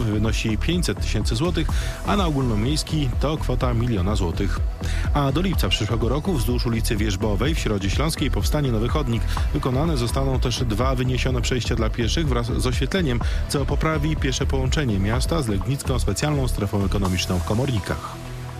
wynosi 500 tysięcy złotych, a na ogólnomiejski to kwota 1 000 000 złotych. A do lipca przyszłego roku wzdłuż ulicy Wierzbowej w Środzie Śląskiej powstanie nowy chodnik. Wykonane zostaną też 2 wyniesione przejścia dla pieszych wraz z oświetleniem, co poprawi piesze połączenie miasta z Legnicką Specjalną Strefą Ekonomiczną w Komornikach.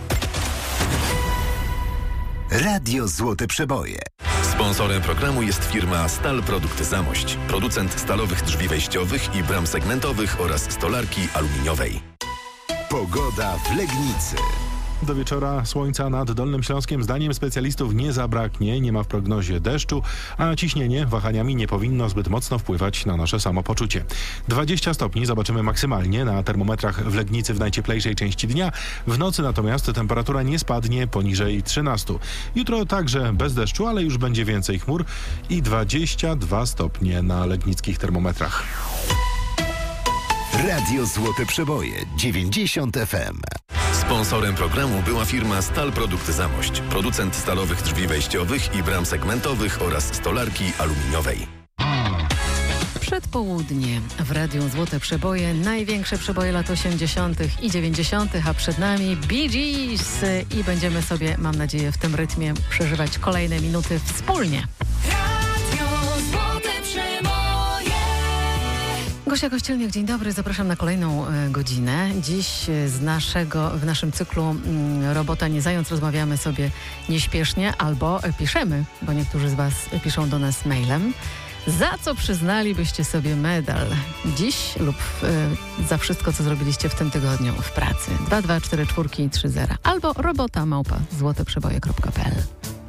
Radio Złote Przeboje. Sponsorem programu jest firma Stal Produkt Zamość. Producent stalowych drzwi wejściowych i bram segmentowych oraz stolarki aluminiowej. Pogoda w Legnicy. Do wieczora słońca nad Dolnym Śląskiem zdaniem specjalistów nie zabraknie, nie ma w prognozie deszczu, a ciśnienie wahaniami nie powinno zbyt mocno wpływać na nasze samopoczucie. 20 stopni zobaczymy maksymalnie na termometrach w Legnicy w najcieplejszej części dnia. W nocy natomiast temperatura nie spadnie poniżej 13. Jutro także bez deszczu, ale już będzie więcej chmur i 22 stopnie na legnickich termometrach. Radio Złote Przeboje 90 FM. Sponsorem programu była firma Stal Produkt Zamość. Producent stalowych drzwi wejściowych i bram segmentowych oraz stolarki aluminiowej. Przedpołudnie w Radiu Złote Przeboje, największe przeboje lat 80. i 90., a przed nami Bee Gees i będziemy sobie, mam nadzieję, w tym rytmie przeżywać kolejne minuty wspólnie. Gosia Kościelniak, dzień dobry, zapraszam na kolejną godzinę. Dziś w naszym cyklu Robota nie zając rozmawiamy sobie nieśpiesznie albo piszemy, bo niektórzy z Was piszą do nas mailem. Za co przyznalibyście sobie medal dziś lub za wszystko, co zrobiliście w tym tygodniu w pracy? 2244330 albo robota@złoteprzeboje.pl.